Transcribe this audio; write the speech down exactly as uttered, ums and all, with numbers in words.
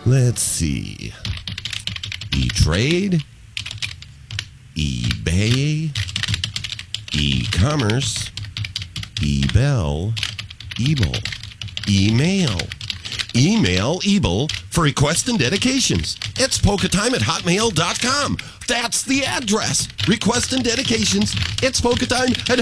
Let's see. E-Trade, eBay, e-commerce, eBell, Ebel, email. Email Ebel for requests and dedications. It's polka time at hotmail dot com. That's the address. Requests and dedications. It's polka time at